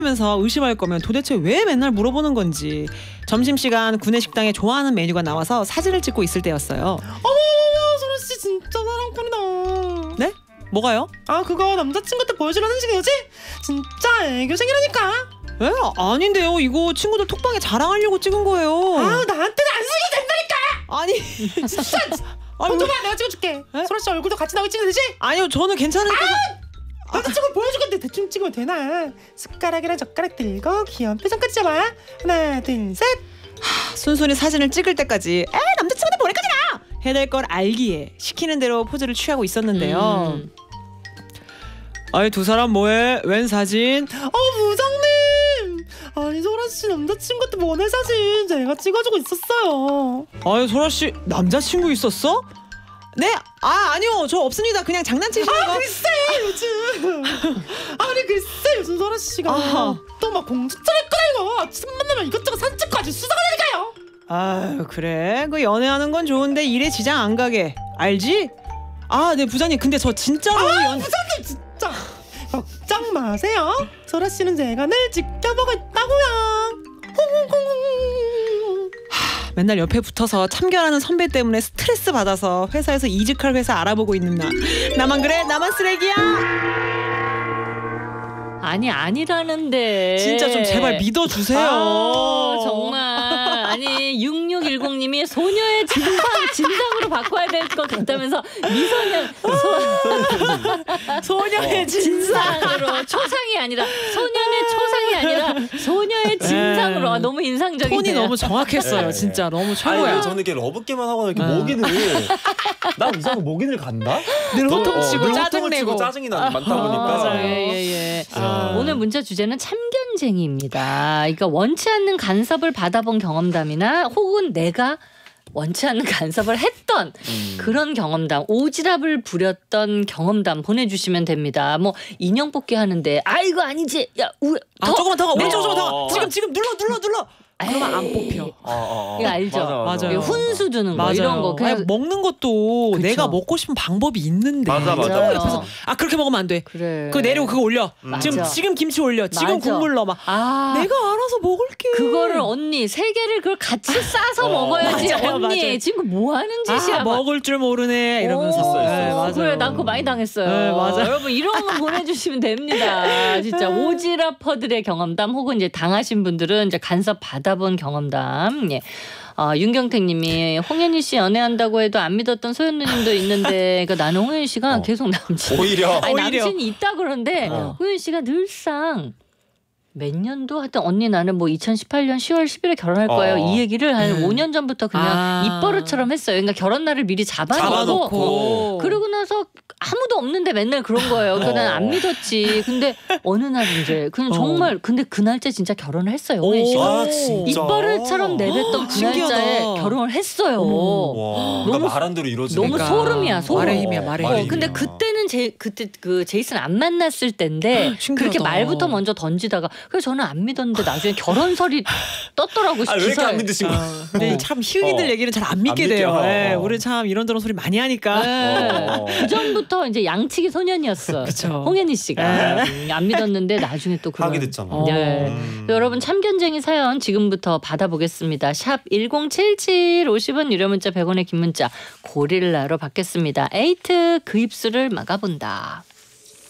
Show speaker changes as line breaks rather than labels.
면서 의심할 거면 도대체 왜 맨날 물어보는 건지. 점심시간 구내식당에 좋아하는 메뉴가 나와서 사진을 찍고 있을 때였어요.
어머, 소라씨 진짜 사랑꾼이다.
네? 뭐가요?
아, 그거 남자친구한테 보여주라는 식이지? 진짜 애교쟁이라니까.
에? 아닌데요. 이거 친구들 톡방에 자랑하려고 찍은 거예요.
아, 나한테는 안 쓰게 된다니까.
아니
진짜. 포토만 내가 찍어줄게. 소라씨 얼굴도 같이 나오게 찍으면 되지?
아니요, 저는 괜찮으니까.
남자친구 보여줄건데 대충 찍으면 되나? 숟가락이랑 젓가락 들고 귀여운 표정까지 잡아. 하나, 둘, 셋.
순순히 사진을 찍을 때까지 남자친구한테 보낼 거잖아 해낼 걸 알기에 시키는 대로 포즈를 취하고 있었는데요. 아이, 두 사람 뭐해? 웬 사진?
부장님. 아니, 소라씨 남자친구한테 보낼 사진 제가 찍어주고 있었어요.
아유, 소라씨 남자친구 있었어? 네? 아니요, 저 없습니다. 그냥 장난치시는 거.
글쎄 요즘. 아니, 글쎄 요즘 소라씨가 또 막 공주처럼 끌고 아침 만나면 이것저것 사진 찍고 아주 수상하다니까요.
아유, 그래? 그 연애하는 건 좋은데 일에 지장 안 가게 알지? 네, 부장님, 근데 저 진짜로
부장님 진짜 걱정 마세요. 소라씨는 제가 늘 지켜보고 있다고요.
맨날 옆에 붙어서 참견하는 선배 때문에 스트레스 받아서 회사에서 이직할 회사 알아보고 있는 나만 그래? 나만 쓰레기야?
아니라는데.
진짜 좀 제발 믿어주세요.
정말. 아니, 6610님이 소녀의 진상으로 바꿔야 될 것 같다면서 미소년
소녀의 진상으로.
초상이 아니라 소년의 초상이 아니라 소녀의 진상으로. 너무 인상적이네요.
톤이 너무 정확했어요. 진짜 너무 최고야.
아니, 저는 이렇게 러브게임만 하거나 이렇게 모기를 난 이상한 모기를 간다?
늘 호통치고 짜증내고
짜증이 많다 보니까.
맞아요.
예. 오늘 문자 주제는 참견쟁이입니다. 그러니까 원치 않는 간섭을 받아본 경험담이나 혹은 내가 원치 않는 간섭을 했던 그런 경험담, 오지랖을 부렸던 경험담 보내주시면 됩니다. 뭐 인형 뽑기 하는데 이거 아니지? 야,
조금만 더, 왼쪽 조금 더. 지금 눌러. 그러면 안 뽑혀.
이거 알죠?
맞아요.
훈수 두는 거, 이런 거.
그냥 먹는 것도
그쵸.
내가 먹고 싶은 방법이 있는데.
맞아.
옆에서 그렇게 먹으면 안 돼.
그래.
그거 내리고 그거 올려. 지금 김치 올려. 지금 국물 넣어. 내가 알아서 먹을게.
그거를 언니 3개를 그걸 같이 싸서 먹어야지.
맞아요.
언니 지금 뭐 하는 짓이야?
먹을 줄 모르네 이러면서.
있어요.
그래, 나 그거 많이 당했어요.
네, 맞아요.
여러분 이런 거 보내주시면 됩니다. 진짜 오지랖퍼들의 경험담 혹은 이제 당하신 분들은 이제 간섭 받아본 경험담. 예. 윤경택님이 홍현희 씨 연애한다고 해도 안 믿었던 소연 누님도 있는데, 그러니까 나는 홍현희 씨가 계속
오히려
남친이 있다 그러는데 홍현희 씨가 늘상 몇 년도 하여튼 언니 나는 뭐 2018년 10월 10일에 결혼할 거예요. 이 얘기를 한 5년 전부터 그냥 입버릇처럼 했어요. 그러니까 결혼날을 미리 잡아놓고 그러고 나서 아무도 없는데 맨날 그런 거예요. 그러니까 난 안 믿었지. 근데 어느 날 이제 그냥 정말 근데 그 날짜 진짜 결혼을 했어요. 홍현 씨가. 입버릇처럼 내뱉던 그 날짜에 결혼을 했어요.
너무 말한 대로 이루어지니까.
너무 소름이야. 소름.
말의 힘이야. 말의 힘.
근데 그때는 그때 그 제이슨 안 만났을 때인데 그렇게 말부터 먼저 던지다가 그래서 저는 안 믿었는데 나중에 결혼설이 떴더라고.
왜 이렇게 안 믿으신 거야?
근데 참 희극이들 얘기는 잘 안 믿게 돼요. 네, 우리 참 이런저런 소리 많이 하니까.
그 전부터 이제 양치기 소년이었어.
그쵸.
홍현희 씨가 안 믿었는데 나중에 또
하게 됐잖아.
네. 여러분 참견쟁이 사연 지금부터 받아보겠습니다. 샵 1077 50원 유료 문자 100원의 긴 문자 고릴라로 받겠습니다. 에이트 그 입술을 막아본다.